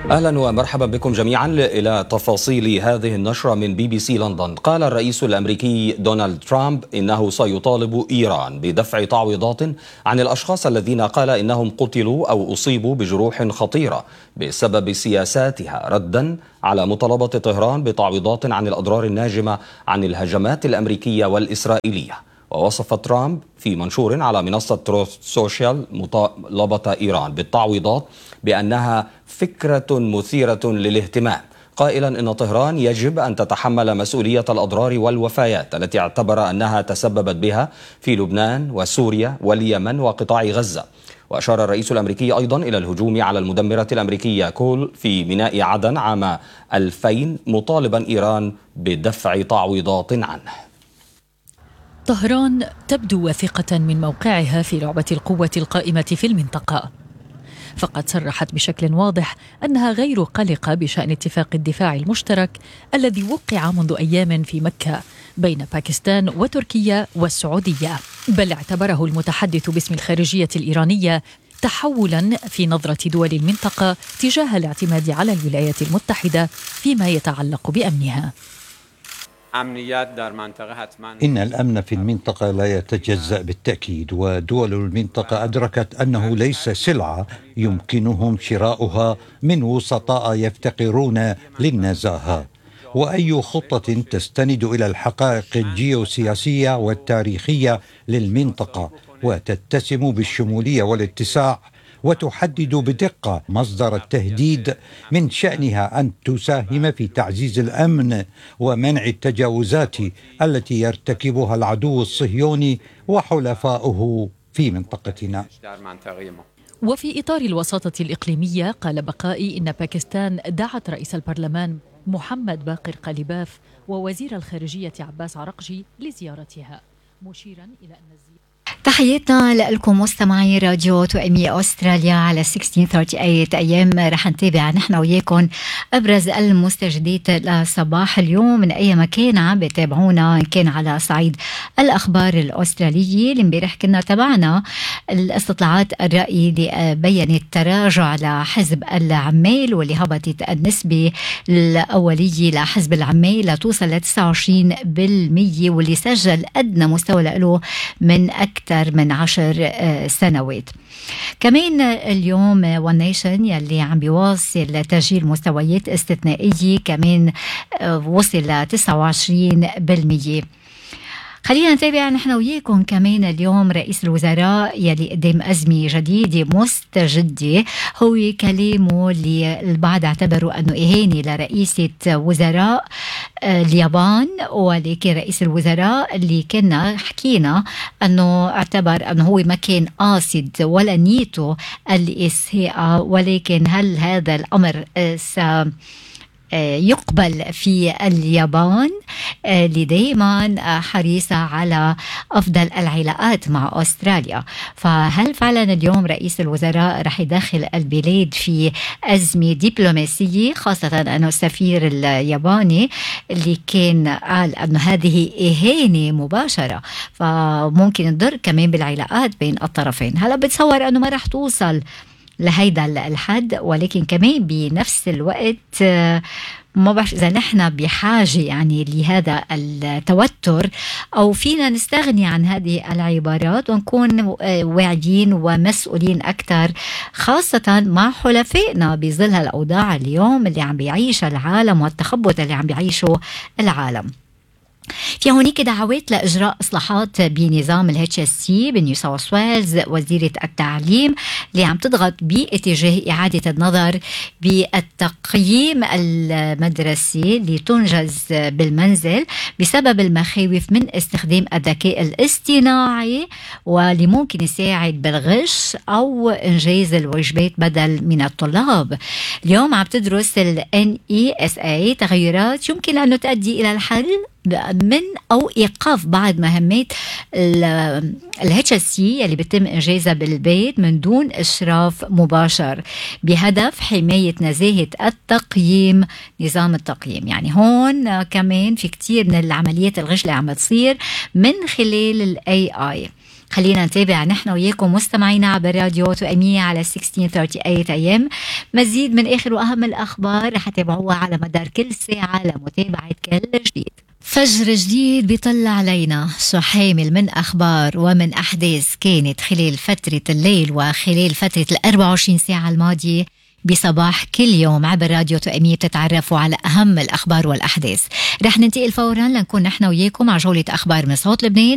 أهلا ومرحبا بكم جميعا إلى تفاصيل هذه النشرة من BBC لندن. قال الرئيس الأمريكي دونالد ترامب إنه سيطالب إيران بدفع تعويضات عن الأشخاص الذين قال إنهم قتلوا أو أصيبوا بجروح خطيرة بسبب سياساتها، ردا على مطالبة طهران بتعويضات عن الأضرار الناجمة عن الهجمات الأمريكية والإسرائيلية. ووصف ترامب في منشور على منصة تروث سوشيال مطالبة إيران بالتعويضات بأنها فكرة مثيرة للاهتمام، قائلا إن طهران يجب أن تتحمل مسؤولية الأضرار والوفيات التي اعتبر أنها تسببت بها في لبنان وسوريا واليمن وقطاع غزة. وأشار الرئيس الأمريكي أيضا إلى الهجوم على المدمرة الأمريكية كول في ميناء عدن عام 2000، مطالبا إيران بدفع تعويضات عنه. طهران تبدو واثقة من موقعها في لعبة القوة القائمة في المنطقة، فقد صرحت بشكل واضح أنها غير قلقة بشأن اتفاق الدفاع المشترك الذي وقع منذ أيام في مكة بين باكستان وتركيا والسعودية، بل اعتبره المتحدث باسم الخارجية الإيرانية تحولا في نظرة دول المنطقة تجاه الاعتماد على الولايات المتحدة فيما يتعلق بأمنها. إن الأمن في المنطقة لا يتجزأ بالتأكيد، ودول المنطقة أدركت أنه ليس سلعة يمكنهم شراؤها من وسطاء يفتقرون للنزاهة، وأي خطة تستند إلى الحقائق الجيوسياسية والتاريخية للمنطقة وتتسم بالشمولية والاتساع وتحدد بدقة مصدر التهديد من شأنها أن تساهم في تعزيز الأمن ومنع التجاوزات التي يرتكبها العدو الصهيوني وحلفاؤه في منطقتنا. وفي إطار الوساطة الإقليمية، قال بقائي إن باكستان دعت رئيس البرلمان محمد باقر قليباف ووزير الخارجية عباس عرقجي لزيارتها، مشيرا إلى أن تحياتنا لكم مستمعي راديو توأمية أستراليا على 1638 أيام. رح نتابع نحن وياكم أبرز المستجدات لصباح اليوم من أي مكان عم بتابعونا، إن كان على صعيد الأخبار الأسترالية. الامبارح كنا تابعنا الاستطلاعات الرأي اللي بيّنت تراجع لحزب العمال، واللي هبطت النسبة الأولية لحزب العمال لتوصل ل 29%، واللي سجل أدنى مستوى له من أكثر من 10 سنوات. كمان اليوم ون نيشن يلي عم بيواصل تسجيل مستويات استثنائية كمان وصل ل 29%. خلينا نتابع نحن وياكم كمان اليوم رئيس الوزراء يلي قدام أزمة جديدة مستجدة. هو كلامه اللي البعض اعتبروا أنه إهانة لرئيسة وزراء اليابان، ولكن رئيس الوزراء اللي كنا حكينا أنه اعتبر أنه هو ما كان قاصد ولا نيته الإساءة، ولكن هل هذا الأمر يقبل في اليابان اللي دائما حريصة على أفضل العلاقات مع أستراليا؟ فهل فعلا اليوم رئيس الوزراء رح يدخل البلاد في أزمة دبلوماسية، خاصة أنه السفير الياباني اللي كان قال أنه هذه إهانة مباشرة فممكن تضر كمان بالعلاقات بين الطرفين؟ هلا بتصور أنه ما رح توصل لهيدا الحد، ولكن كمان بنفس الوقت ما بعرف إذا نحن بحاجة يعني لهذا التوتر أو فينا نستغني عن هذه العبارات ونكون واعيين ومسؤولين أكثر، خاصة مع حلفائنا بظل الأوضاع اليوم اللي عم بيعيشها العالم والتخبط اللي عم بيعيشه العالم. في هونيك دعوات لإجراء إصلاحات بنظام HSC بنيو ساوث ويلز. وزيرة التعليم اللي عم تضغط باتجاه إعادة النظر بالتقييم المدرسي اللي تنجز بالمنزل بسبب المخاوف من استخدام الذكاء الاصطناعي، واللي ممكن يساعد بالغش أو إنجاز الواجبات بدل من الطلاب. اليوم عم تدرس ال NESA تغيرات يمكن أن تؤدي إلى الحل من أو إيقاف بعض مهمات ال HSC اللي بيتم إنجازها بالبيت من دون إشراف مباشر بهدف حماية نزاهة التقييم، نظام التقييم. يعني هون كمان في كتير من العمليات الغش اللي عم تصير من خلال ال AI. خلينا نتابع نحن وياكم مستمعينا عبر راديو تؤمية على 1638 AM. مزيد من آخر وأهم الأخبار رح تتابعوها على مدار كل ساعة لمتابعة كل جديد. فجر جديد بيطلع علينا شو حامل من أخبار ومن أحداث كانت خلال فترة الليل وخلال فترة 24 ساعة الماضية. بصباح كل يوم عبر راديو تؤمية بتتعرفوا على أهم الأخبار والأحداث. رح ننتقل فورا لنكون نحن وياكم على جولة أخبار من صوت لبنان